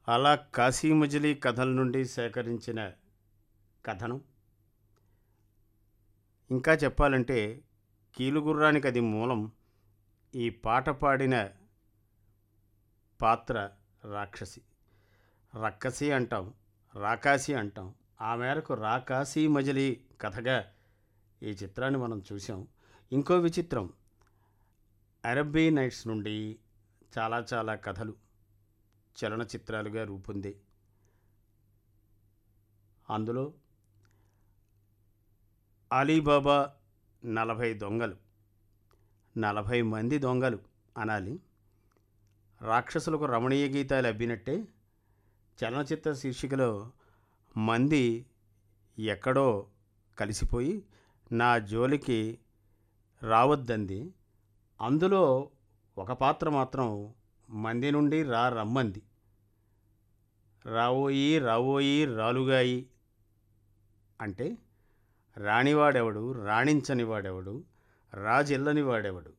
అలా కాశీమజిలీ కథల నుండి సేకరించిన కథనం. ఇంకా చెప్పాలంటే కీలుగుర్రానికి అది మూలం. ఈ పాట పాడిన పాత్ర రాక్షసి. రక్కసి అంటాం, రాకాసి అంటాం. ఆ మేరకు రాకాసి మజిలీ కథగా ఈ చిత్రాన్ని మనం చూసాం. ఇంకో విచిత్రం, అరబ్బీ నైట్స్ నుండి చాలా కథలు చలనచిత్రాలుగా రూపొంది, అందులో అలీబాబా 40 దొంగలు, 40 మంది దొంగలు అనాలి. రాక్షసులకు రమణీయ గీతాలు అబ్బినట్టే చలనచిత్ర శీర్షికలో మంది ఎక్కడో కలిసిపోయి నా జోలికి రావద్దంది. అందులో ఒక పాత్ర మాత్రం మంది నుండి రమ్మంది. రావోయి రాలుగాయి అంటే రాణివాడెవడు, రాణించని వాడెవడు, రాజిల్లని వాడెవడు,